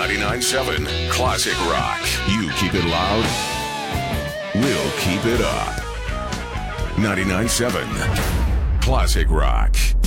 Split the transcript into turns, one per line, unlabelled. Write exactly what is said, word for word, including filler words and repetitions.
ninety-nine point seven Classic Rock.
You keep it loud, we'll keep it up. ninety-nine point seven Classic Rock.